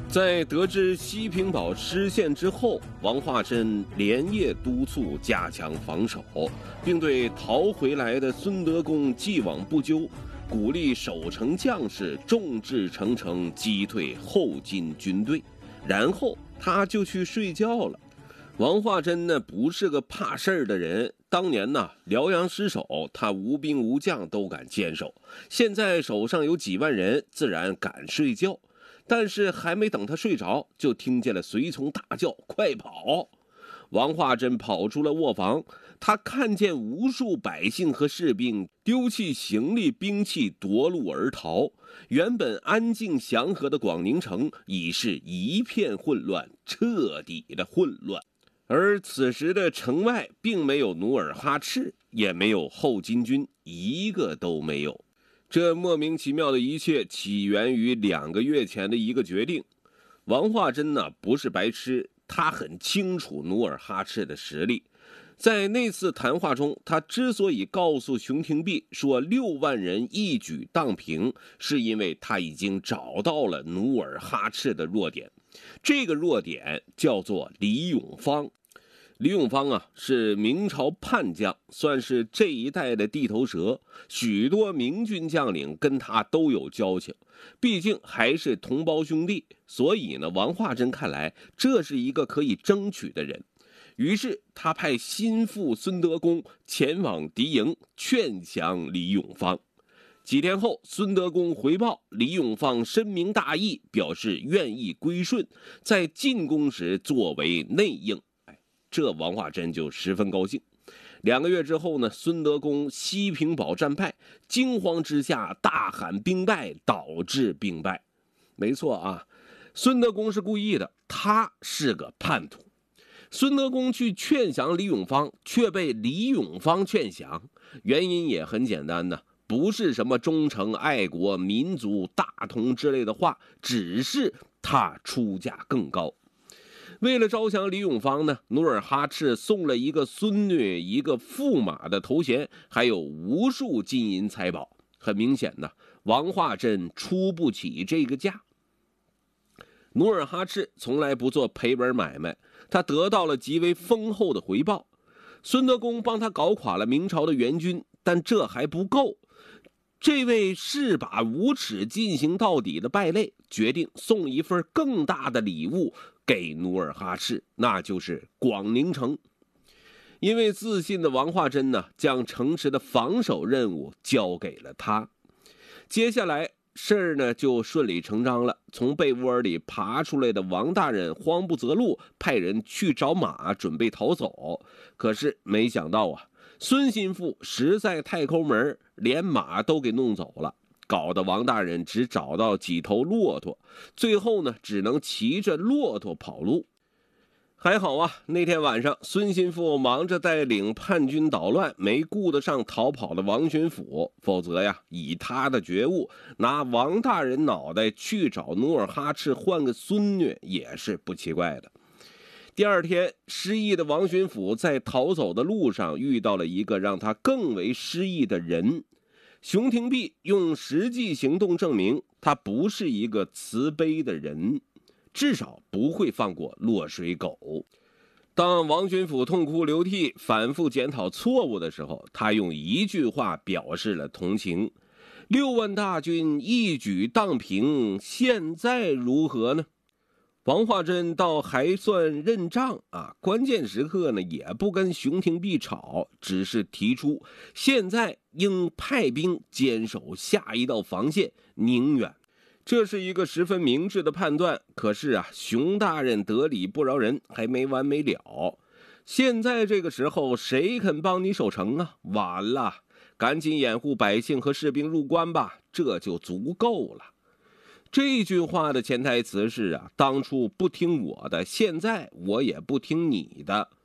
在得知西平堡失陷之后，王化贞连夜督促加强防守，并对逃回来的孙德公既往不咎，鼓励守城将士众志成城击退后金军队，然后他就去睡觉了。王化贞呢不是个怕事儿的人，当年呢辽阳失守，他无兵无将都敢坚守，现在手上有几万人，自然敢睡觉。但是还没等他睡着，就听见了随从大叫：“快跑！”王化贞跑出了卧房，他看见无数百姓和士兵丢弃行李兵器夺路而逃，原本安静祥和的广宁城已是一片混乱，彻底的混乱。而此时的城外并没有努尔哈赤，也没有后金军，一个都没有。这莫名其妙的一切起源于2个月前的一个决定。王化贞呢不是白痴，他很清楚努尔哈赤的实力。在那次谈话中，他之所以告诉熊廷弼说6万人一举荡平，是因为他已经找到了努尔哈赤的弱点。这个弱点叫做李永芳。李永芳啊，是明朝叛将，算是这一代的地头蛇，许多明军将领跟他都有交情，毕竟还是同胞兄弟，所以呢，王化贞看来这是一个可以争取的人。于是他派心腹孙德公前往敌营劝降李永芳。几天后，孙德公回报李永芳深明大义，表示愿意归顺，在进攻时作为内应。这王化贞就十分高兴。2个月之后呢，孙德公西平堡战败，惊慌之下大喊兵败，导致兵败。没错啊，孙德公是故意的，他是个叛徒。孙德公去劝降李永芳，却被李永芳劝降，原因也很简单呢，不是什么忠诚爱国民族大同之类的话，只是他出价更高。为了招降李永芳呢，努尔哈赤送了一个孙女、一个驸马的头衔，还有无数金银财宝。很明显呢，王化贞出不起这个价。努尔哈赤从来不做赔本买卖，他得到了极为丰厚的回报。孙德公帮他搞垮了明朝的援军，但这还不够。这位誓把无耻进行到底的败类，决定送一份更大的礼物给努尔哈赤，那就是广宁城。因为自信的王化贞呢，将城池的防守任务交给了他。接下来事儿呢就顺理成章了。从被窝里爬出来的王大人慌不择路，派人去找马，准备逃走。可是没想到啊，孙心腹实在太抠门，连马都给弄走了，搞得王大人只找到几头骆驼，最后呢只能骑着骆驼跑路。还好啊，那天晚上孙心腹忙着带领叛军捣乱，没顾得上逃跑的王巡抚，否则呀，以他的觉悟，拿王大人脑袋去找努尔哈赤换个孙女也是不奇怪的。第二天，失忆的王巡抚在逃走的路上遇到了一个让他更为失忆的人。熊廷弼用实际行动证明，他不是一个慈悲的人，至少不会放过落水狗。当王巡抚痛哭流涕，反复检讨错误的时候，他用一句话表示了同情：6万大军一举荡平，现在如何呢？王化贞倒还算认账啊，关键时刻呢也不跟熊廷弼吵，只是提出现在应派兵坚守下一道防线宁远。这是一个十分明智的判断。可是啊，熊大人得理不饶人，还没完没了。现在这个时候谁肯帮你守城啊？晚了，赶紧掩护百姓和士兵入关吧，这就足够了。这句话的潜台词是啊，当初不听我的，现在我也不听你的。